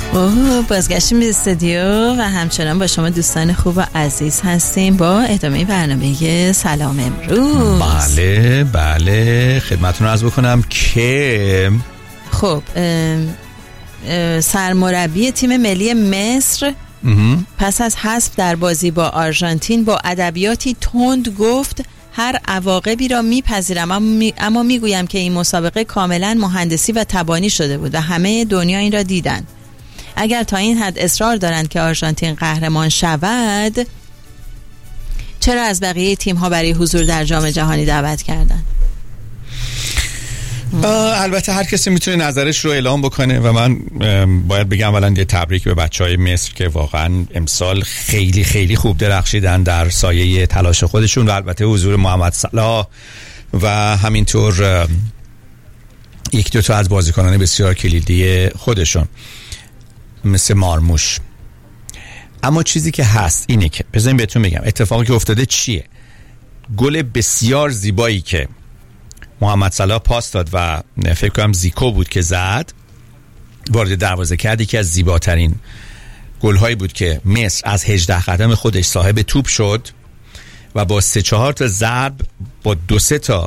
بازگشتیم به استودیو و همچنان با شما دوستان خوب و عزیز هستیم با ادامه برنامه سلام امروز. بله خدمتتون عرض بکنم که خب سرمربی تیم ملی مصر پس از حذف در بازی با آرژانتین با ادبیاتی تند گفت هر عواقبی را میپذیرم اما میگویم که این مسابقه کاملا مهندسی و تبانی شده بود و همه دنیا این را دیدن. اگر تا این حد اصرار دارند که آرژانتین قهرمان شود، چرا از بقیه تیم‌ها برای حضور در جام جهانی دعوت کردند؟ البته هر کسی میتونه نظرش رو اعلام بکنه و من باید بگم اولا یه تبریک به بچهای مصر که واقعا امسال خیلی خیلی خوب درخشیدن در سایه تلاش خودشون و البته حضور محمد صلاح و همینطور یک دو تا از بازیکنان بسیار کلیدی خودشون مثل مارموش. اما چیزی که هست اینه که بذاریم بهتون بگم اتفاقی که افتاده چیه. گل بسیار زیبایی که محمد صلاح پاس داد و فکر کنم زیکو بود که زد، وارد دروازه کرد، یکی از زیباترین گل‌هایی بود که مصر از 18 قدم خودش صاحب توپ شد و با 3-4 تا ضرب با 2-3 تا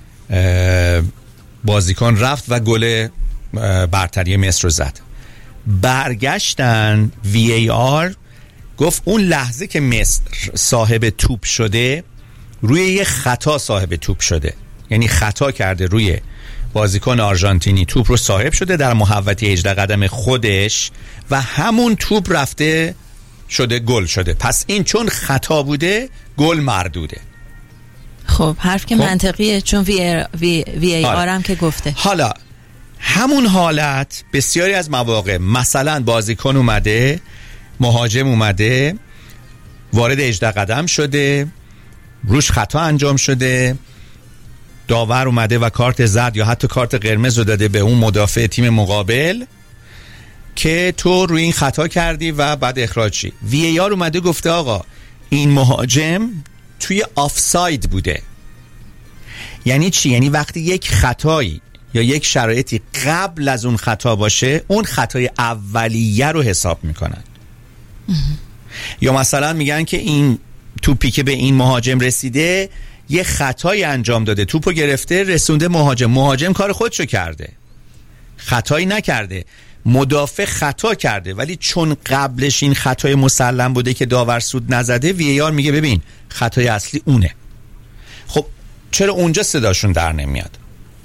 بازیکن رفت و گل برتری مصر رو زد. برگشتن VAR گفت اون لحظه که مصر صاحب توپ شده روی یه خطا صاحب توپ شده، یعنی خطا کرده روی بازیکن آرژانتینی، توپ رو صاحب شده در محوطه 18 قدم خودش و همون توپ رفته شده گل شده. پس این چون خطا بوده گل مردوده. خب حرف که منطقیه چون VAR هم که گفته. حالا همون حالت بسیاری از مواقع مثلا بازیکن اومده، مهاجم اومده وارد 18 قدم شده، روش خطا انجام شده، داور اومده و کارت زرد یا حتی کارت قرمز رو داده به اون مدافع تیم مقابل که تو روی این خطا کردی و بعد اخراج شی. VAR اومده گفته آقا این مهاجم توی آفساید بوده. یعنی چی؟ یعنی وقتی یک خطایی یا یک شرایطی قبل از اون خطا باشه اون خطای اولیه رو حساب میکنن. یا مثلا میگن که این توپی که به این مهاجم رسیده یه خطایی انجام داده، توپو گرفته رسونده مهاجم کار خودشو کرده، خطایی نکرده، مدافع خطا کرده ولی چون قبلش این خطای مسلم بوده که داور سود نزده VAR میگه ببین خطای اصلی اونه. خب چرا اونجا صداشون در نمیاد؟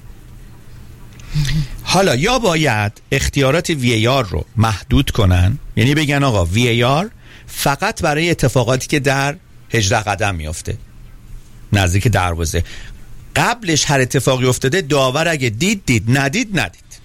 حالا یا باید اختیارات VAR رو محدود کنن، یعنی بگن آقا VAR فقط برای اتفاقاتی که در 18 قدم میفته نزدیک دروازه، قبلش هر اتفاقی افتاده داور اگه دید ندید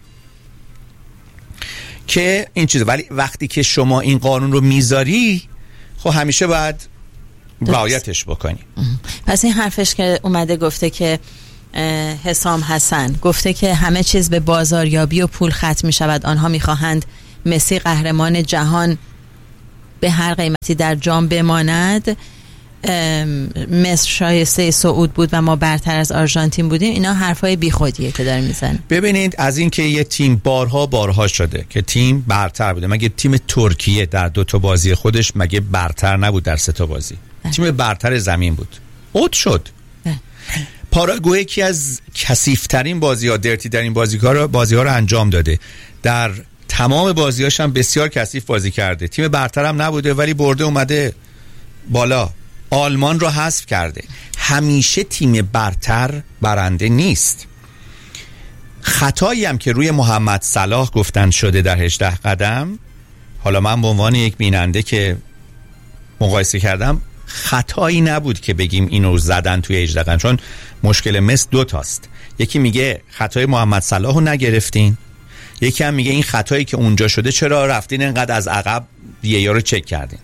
که این چیزه. ولی وقتی که شما این قانون رو میذاری خب همیشه باید رعایتش بکنی. پس این حرفش که اومده گفته که حسام حسن گفته که همه چیز به بازاریابی و پول ختم می شود، آنها می خواهند مسی قهرمان جهان به هر قیمتی در جام بماند، مصر شایسته صعود بود و ما برتر از آرژانتین بودیم. اینا حرفای بیخودیه که داره میزنه. ببینید از این که یه تیم بارها شده که تیم برتر بوده، مگه تیم ترکیه در 2 تا بازی خودش مگه برتر نبود در 3 تا بازی؟ تیم برتر زمین بود، اوت شد. پاراگوئه یکی از کثیف‌ترین بازی‌ها، درتی‌ترین بازی‌ها رو انجام داده، در تمام بازی‌هاش هم بسیار کثیف بازی کرده، تیم برتر هم نبوده ولی برده اومده بالا، آلمان رو حذف کرده. همیشه تیم برتر برنده نیست. خطایی هم که روی محمد صلاح گفتن شده در 18 قدم، حالا من به عنوان یک بیننده که مقایسه کردم خطایی نبود که بگیم اینو زدن توی 18 قدم، چون مشکل مصر 2 تاست. یکی میگه خطای محمد صلاح رو نگرفتین، یکی هم میگه این خطایی که اونجا شده چرا رفتین اینقدر از عقب VAR رو چک کردین.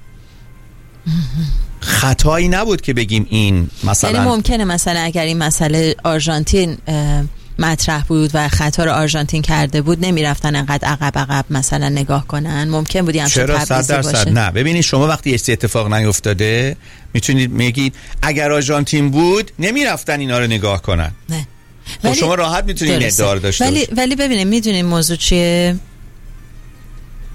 خطایی نبود که بگیم این مثلا، یعنی ممکنه مثلا اگر این مسئله آرژانتین مطرح بود و خطا رو آرژانتین کرده بود نمیرفتن انقدر عقب مثلا نگاه کنن، ممکن بود هم چرا 100% نه. ببینید شما وقتی یه اتفاق نیفتاده میتونید میگید اگر آرژانتین بود نمیرفتن اینا رو نگاه کنن. نه خب شما راحت میتونید ادعا داشته ولی ببینید میدونید موضوع چیه؟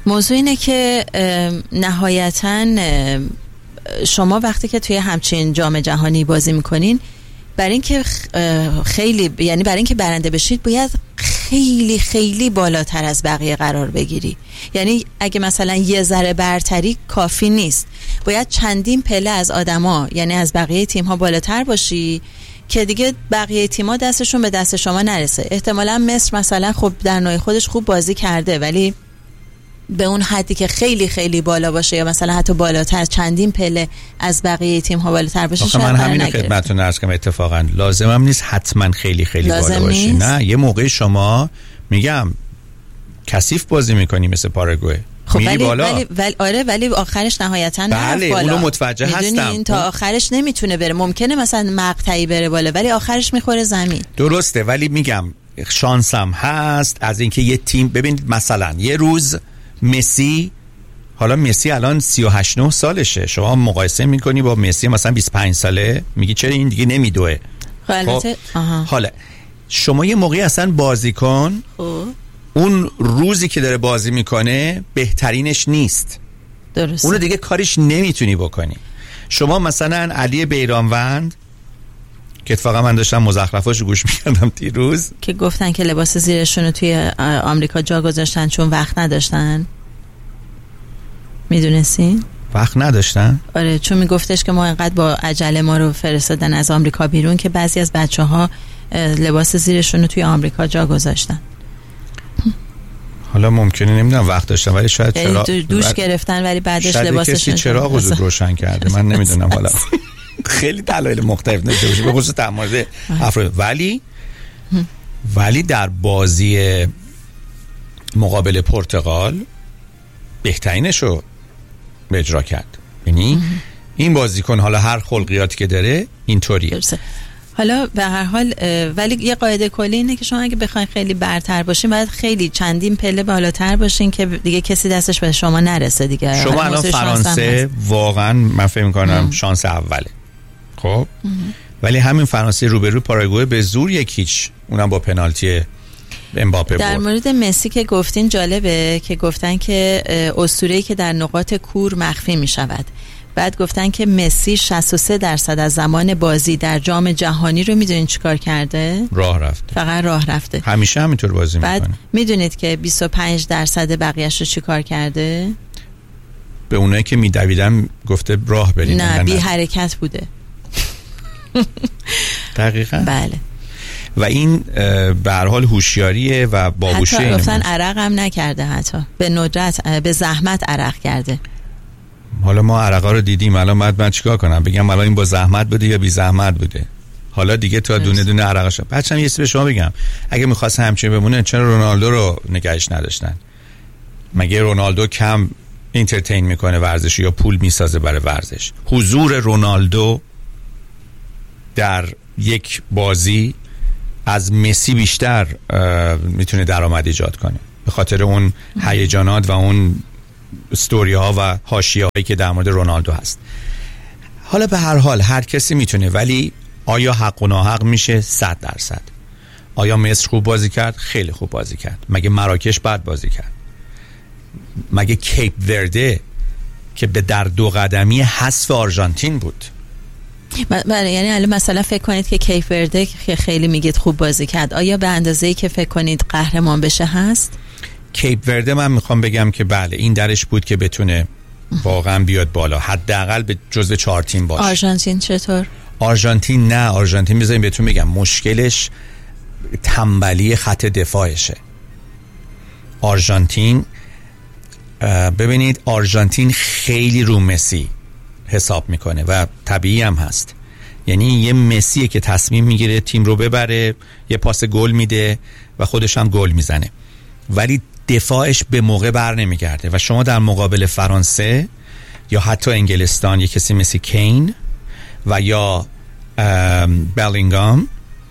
موضوع اینه که نهایتاً شما وقتی که توی همچین جام جهانی بازی میکنین، برای اینکه برای اینکه برنده بشید باید خیلی خیلی بالاتر از بقیه قرار بگیری. یعنی اگه مثلا یه ذره برتری کافی نیست، باید چندین پله از آدما، یعنی از بقیه تیم ها بالاتر باشی که دیگه بقیه تیم ها دستشون به دست شما نرسه. احتمالا مصر مثلا خب در نوع خودش خوب بازی کرده، ولی به اون حدی که خیلی خیلی بالا باشه یا مثلا حتی بالاتر، چندین پله از بقیه تیم ها بالاتر باشه. شاید من همین خدمتتون عرض کنم، اتفاقا لازمم نیست حتما خیلی خیلی بالا باشی. نه، یه موقع شما میگم کثیف بازی میکنی مثل پاراگوئه، خب میری بالا. ولی آخرش نهایتا بله اونو متوجه هستم، تا آخرش نمیتونه بره. ممکنه مثلا مقطعی بره بالا ولی آخرش میخوره زمین. درسته، ولی میگم شانسم هست از اینکه یه تیم، ببینید مثلا یه روز مسی الان 38-9 سالشه، شما مقایسه میکنی با مسی مثلا 25 ساله، میگی چرا این دیگه نمیدوه. خب حالا شما یه موقعی اصلا بازیکن اون روزی که داره بازی میکنه بهترینش نیست، درسته، اونو دیگه کارش نمیتونی بکنی. شما مثلا علی بیرانوند که اتفاقا من داشتم مزخرفاشو گوش میکردم دیروز، که گفتن که لباس زیرشون رو توی آمریکا جا گذاشتن چون وقت نداشتن. میدونستین؟ وقت نداشتن؟ آره، چون میگفتش که ما اینقدر با عجله ما رو فرستادن از آمریکا بیرون که بعضی از بچه‌ها لباس زیرشون رو توی آمریکا جا گذاشتن. حالا ممکنه نمیدونم وقت داشتن، ولی شاید دوش گرفتن ولی بعدش لباسشون کسی چراغ زود روشن کرده، من نمیدونم. حالا خیلی دلایل مختلف نمیشه باشه، به خصوص در مورد افراد. ولی در بازی مقابل پرتغال بهترینشو اجرا کرد. یعنی این بازیکن حالا هر خلقیاتی که داره اینطوریه. حالا به هر حال ولی یه قاعده کلی اینه که شما اگه بخواید خیلی برتر باشین باید خیلی چندین پله بالاتر باشین که دیگه کسی دستش به شما نرسه دیگه. شما الان فرانسه واقعا من فکر می‌کنم شانس اوله، خب ولی همین فرانسه روبرو پاراگوئه به زور 1-0، اونم با پنالتی امباپه. در مورد مسی که گفتین جالبه که گفتن که اسطوره‌ای که در نقاط کور مخفی می‌شود. بعد گفتن که مسی 63% از زمان بازی در جام جهانی رو میدونین چیکار کرده؟ راه رفته. فقط راه رفته. همیشه همینطور بازی میکنه. بعد میدونید که 25% بقیه‌اش رو چیکار کرده؟ به اونایی که میدویدن گفته راه برید. نه، بی حرکت بوده. دقیقاً. بله. و این به هر حال هوشیاریه و باهوشه. حتی گفتن عرق هم نکرده، حتی به ندرت به زحمت عرق کرده. حالا ما عرقا رو دیدیم، الان من چیکار کنم؟ بگم الان این با زحمت بوده یا بی زحمت بوده؟ حالا دیگه تا دونه دونه عرقش. بچه‌م یه چیزی به شما بگم، اگه می‌خواست همچین بمونه چرا رونالدو رو نگهش نداشتن؟ مگه رونالدو کم اینترتین میکنه ورزش یا پول میسازه برای ورزش؟ حضور رونالدو در یک بازی از مسی بیشتر میتونه درآمد ایجاد کنه، به خاطر اون هیجانات و اون استوری ها و حاشیه هایی که در مورد رونالدو هست. حالا به هر حال هر کسی میتونه، ولی آیا حق و ناحق میشه؟ 100%. آیا مصر خوب بازی کرد؟ خیلی خوب بازی کرد. مگه مراکش بد بازی کرد؟ مگه کیپ ورده که به در 2 قدمی حذف آرژانتین بود؟ بله، یعنی الان مثلا فکر کنید که کیپ ورده که خیلی میگید خوب بازی کرد، آیا به اندازه‌ای که فکر کنید قهرمان بشه هست؟ کیپ ورده من میخوام بگم که بله این درش بود که بتونه واقعا بیاد بالا، حداقل به جزو 4 تیم باشه. آرژانتین چطور؟ آرژانتین نه، آرژانتین بذاریم بهتون بگم مشکلش تنبلی خط دفاعشه. آرژانتین ببینید آرژانتین خیلی رو مسی حساب میکنه و طبیعی هم هست. یعنی یه مسیه که تصمیم میگیره تیم رو ببره، یه پاس گل میده و خودش هم گل میزنه، ولی دفاعش به موقع بر نمیگرده. و شما در مقابل فرانسه یا حتی انگلستان یه کسی مثل کین و یا بلینگام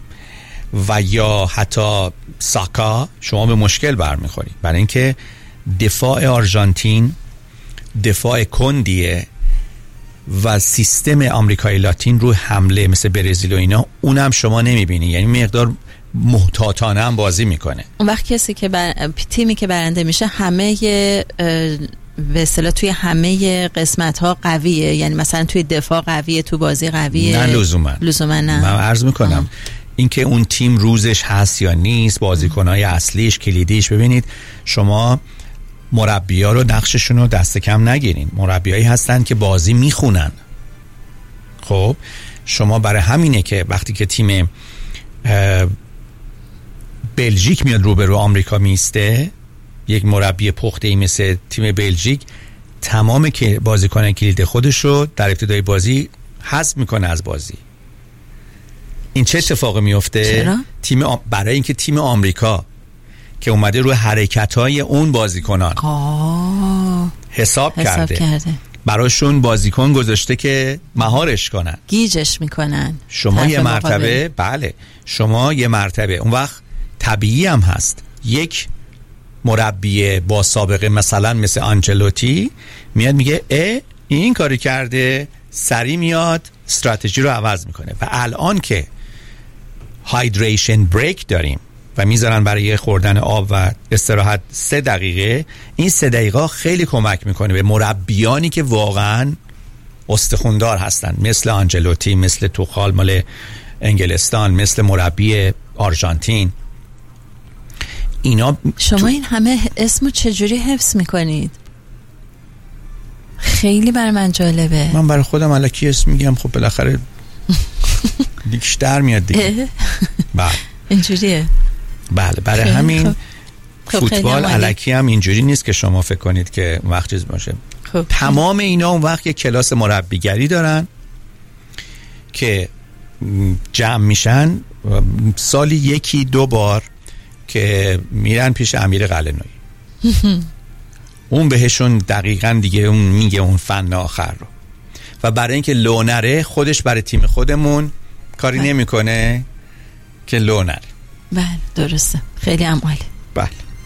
و یا حتی ساکا شما به مشکل برمیخوری، برای اینکه دفاع آرژانتین دفاع کندیه و سیستم آمریکای لاتین رو حمله مثل برزیل و اینا اونم شما نمیبینی. یعنی مقدار محتاطانه هم بازی میکنه. اون وقت کسی که تیمی که برنده میشه همه به اصطلاح توی همه قسمت ها قویه، یعنی مثلا توی دفاع قویه، تو بازی قویه؟ نه لزوما نه. من عرض میکنم اینکه اون تیم روزش هست یا نیست، بازیکنهای اصلیش، کلیدیش. ببینید شما مربی‌ها رو نقششون رو دست کم نگیرین. مربیایی هستن که بازی میخونن. خب شما برای همینه که وقتی که تیم بلژیک میاد روبرو آمریکا میسته، یک مربی پخته‌ای مثل تیم بلژیک تمام که بازیکن کلید خودش رو در ابتدای بازی حذف میکنه از بازی. این چه اتفاقی میفته؟ برای اینکه تیم آمریکا که اومده روی حرکت‌های اون بازیکنان حساب کرده، براشون بازیکن گذاشته که مهارش کنن، گیجش میکنن. شما یه مرتبه بله شما یه مرتبه اون وقت طبیعی هم هست یک مربی با سابقه مثل آنچلوتی میاد میگه این کاری کرده، سری میاد استراتژی رو عوض میکنه. و الان که هایدریشن بریک داریم و میذارن برای خوردن آب و استراحت 3 دقیقه، این 3 دقیقه خیلی کمک میکنه به مربیانی که واقعا استخوندار هستن، مثل آنجلوتی، مثل توخال مال انگلستان، مثل مربی آرژانتین. اینا شما این همه اسمو چجوری حفظ میکنید؟ خیلی بر من جالبه. من برای خودم الکی اسم میگم، خب بالاخره دیگش در میاد دیگه. بله اینجوریه. بله برای همین فوتبال الکی هم اینجوری نیست که شما فکر کنید که وقت چیز باشه. تمام اینا اون وقت یک کلاس مربیگری دارن که جمع میشن سالی 1-2 بار که میرن پیش امیر قلعه‌نویی. اون بهشون دقیقاً دیگه اون میگه اون فن آخر رو. و برای اینکه لو نره خودش برای تیم خودمون کاری نمیکنه که لو نره. بله درسته، خیلی هم عالی. بله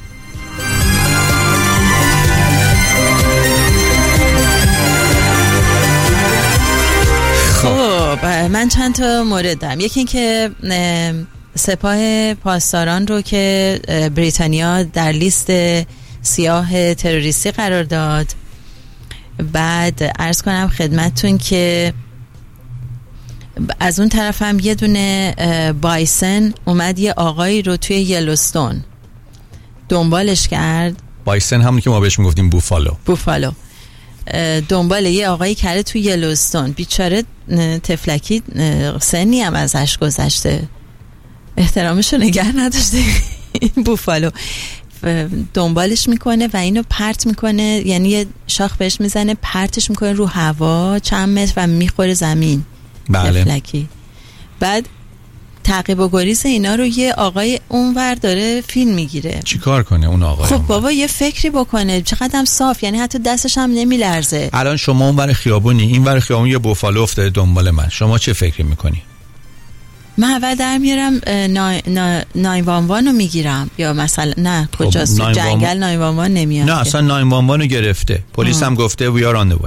خب من چند تا مورد دارم. یکی این که سپاه پاسداران رو که بریتانیا در لیست سیاه تروریستی قرار داد. بعد عرض کنم خدمتتون که از اون طرف هم یه دونه بایسن اومد یه آقایی رو توی یلوستون دنبالش کرد. بایسن همون که ما بهش میگفتیم بوفالو. دنبال یه آقایی کرده توی یلوستون. بیچاره تفلکی سنی هم ازش گذشته، احترامشو نگه نداشته. این بوفالو دنبالش میکنه و اینو پرت میکنه، یعنی یه شاخ بهش میزنه، پرتش میکنه رو هوا چند متر و میخوره زمین. بله. تفلکی. بعد تعقیب و گریز اینا رو یه آقای اونور داره فیلم میگیره. چی کار کنه اون آقای؟ خب بابا یه فکری بکنه، چقدر هم صاف، یعنی حتی دستش هم نمیلرزه. الان شما اونور خیابونی، اینور خیابون یه بوفالو افتاده دنبال من، شما چه فکری میکنی؟ من اول در میارم 911 رو میگیرم، یا مثلا نه کجاست تو جنگل 911 نمیاد. نه اصلا 911 رو گرفته، پلیس هم گفته we are on the way.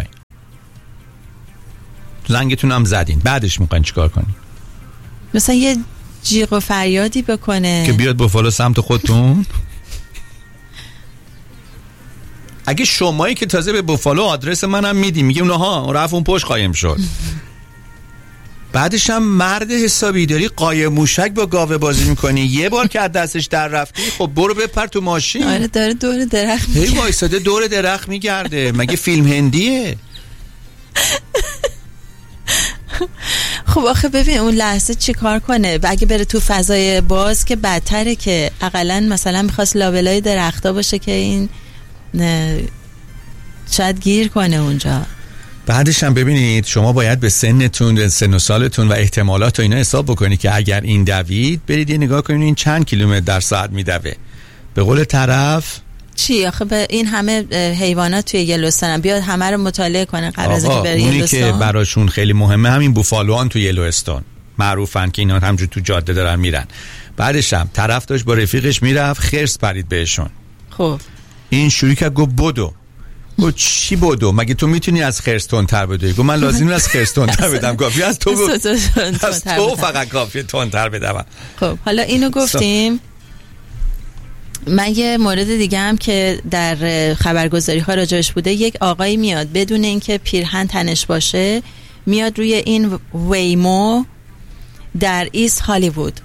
زنگتون هم زدین، بعدش میخواین چیکار کنین؟ مثلا یه جیغ و فریادی بکنه که بیاد بوفالو سمت خودتون. اگه شمایی که تازه به بوفالو آدرس منم میدی، میگه اونها رفت اون پشت قایم شد، بعدش هم مرد حسابی داری قایم موشک با گاوه بازی میکنی، یه بار که از دستش در رفتی خب برو بپر تو ماشین. آره داره دور درخت هی وایساده دور درخت میگرده، مگه فیلم هندیه؟ خب آخه ببین اون لحظه چی کار کنه؟ و اگه بره تو فضای باز که بدتره، که اقلا مثلا میخواست لابلای درختا باشه که این شاید گیر کنه اونجا. بعدش هم ببینید شما باید به سنتون، سن و سالتون و احتمالات و اینا حساب بکنید که اگر این دوید برید یه نگاه کنید این چند کیلومتر در ساعت میدوه. به قول طرف چی آخه به این همه حیوانات توی یلوستون بیاد همه رو مطالعه کنه قبل از اینکه بره یلوستون. اونی که براشون خیلی مهمه همین بوفالوان توی یلوستون معروفن که اینا همجور تو جاده دارن میرن. بعدش هم طرف داشت با رفیقش میرفت، خرس پرید بهشون. خب این شروع کرد گفت بدو، گفت چی بدو؟ مگه تو میتونی از خرس تندتر بدوی؟ گفت من لازم از خرس تندتر بدم، کافی از تو فقط کافی تندتر بدم. خب حالا اینو گفتیم. من یه مورد دیگه هم که در خبرگزاری ها راجعش بوده، یک آقایی میاد بدون اینکه پیرهن تنش باشه، میاد روی این ویمو در ایست هالیوود،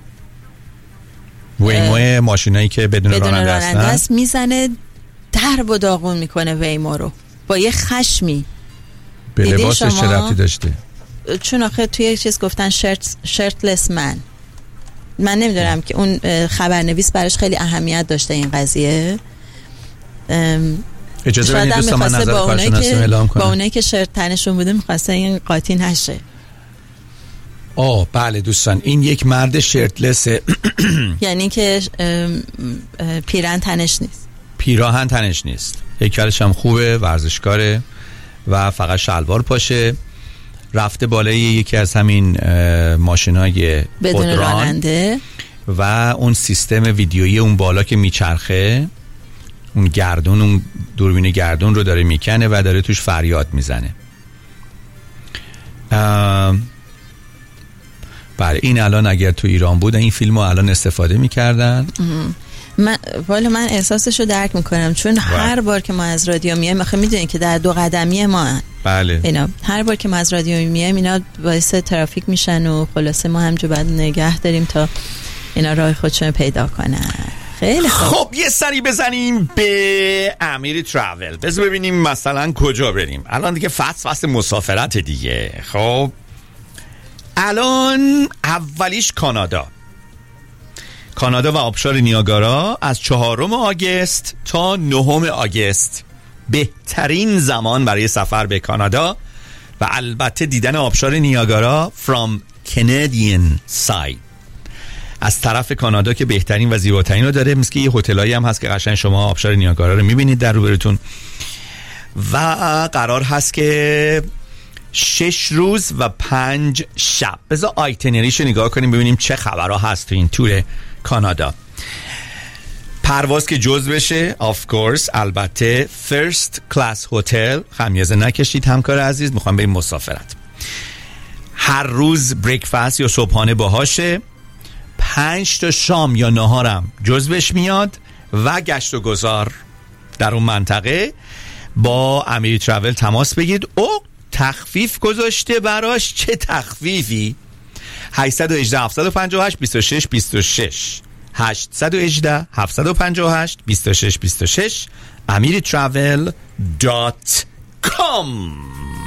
ویمو ماشینایی که بدون راننده است، میزنه درب و داغون میکنه ویمو رو با یه خشمی. به لباسش چه ربطی داشته؟ چون آخه توی چیز گفتن شرتلس من نمیدونم که اون خبرنویس براش خیلی اهمیت داشته این قضیه. اجازه بدید دوستان من نظر کارشناسیم اعلام کنم. با اونایی که شرط تنشون بوده میخواسته این قاطی نشه. بله دوستان، این یک مرد شرتلسه. یعنی که پیراهن تنش نیست. پیراهن تنش نیست، هیکلش هم خوبه، ورزشکاره و فقط شلوار پاشه، رفته بالای یکی از همین ماشینای بدون راننده و اون سیستم ویدیویی اون بالا که میچرخه، اون گردون، اون دوربین گردون رو داره میکنه و داره توش فریاد میزنه. بله این الان اگر تو ایران بود این فیلمو الان استفاده میکردن. من احساسشو درک میکنم، چون هر بار که ما از رادیو میایم، آخه میدونین که در 2 قدمی ما بله اینا هر بار که ما از رادیو میایم اینا باعث ترافیک میشن و خلاصه ما همجور باید نگه داریم تا اینا راه خودشون پیدا کنن. خیلی خب یه سری بزنیم به امیری تراول، بذار ببینیم مثلا کجا بریم. الان دیگه فصل مسافرت دیگه. خب الان اولیش کانادا و آبشار نیاگارا از 4 آگوست تا 9 آگوست بهترین زمان برای سفر به کانادا و البته دیدن آبشار نیاگارا from Canadian side. از طرف کانادا که بهترین و زیباترین رو داره، مثل که یه هتلایی هم هست که قشنگ شما آبشار نیاگارا رو میبینید در روبروتون و قرار هست که 6 روز و 5 شب. بذار آیتنریشو نگاه کنیم ببینیم چه خبرها هست تو این تور کانادا. پرواز که جز بشه of course، البته first class هتل، خمیازه نکشید همکار عزیز، میخوام بریم مسافرت. هر روز بریکفاست یا صبحانه باهاشه، 5 تا شام یا نهارم جزوش میاد و گشت و گذار در اون منطقه. با امیری تراول تماس بگیرید. تخفیف گذاشته براش. چه تخفیفی؟ 818 758 26 26 818 758 26 26 amiritravel.com.